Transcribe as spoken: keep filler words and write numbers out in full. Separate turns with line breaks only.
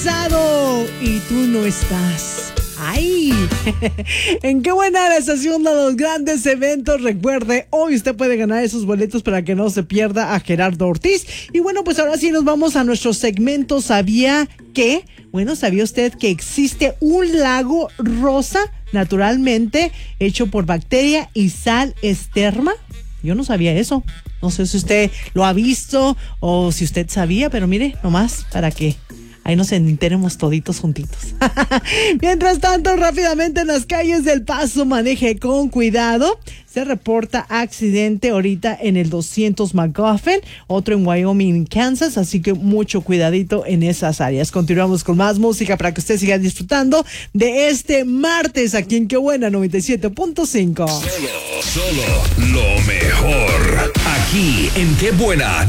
pasado y tú no estás. ¡Ay! En Qué Buena, la estación de los grandes eventos. Recuerde, hoy usted puede ganar esos boletos para que no se pierda a Gerardo Ortiz. Y bueno, pues ahora sí nos vamos a nuestro segmento ¿Sabía qué? Bueno, ¿sabía usted que existe un lago rosa naturalmente hecho por bacteria y sal esterma? Yo no sabía eso. No sé si usted lo ha visto o si usted sabía, pero mire, nomás para que ahí nos enteremos toditos juntitos. Mientras tanto, rápidamente en las calles del Paso, maneje con cuidado. Se reporta accidente ahorita en el doscientos McGuffin, otro en Wyoming, Kansas, así que mucho cuidadito en esas áreas. Continuamos con más música para que usted siga disfrutando de este martes aquí en Qué Buena noventa y siete punto cinco.
Solo, solo lo mejor aquí en Qué Buena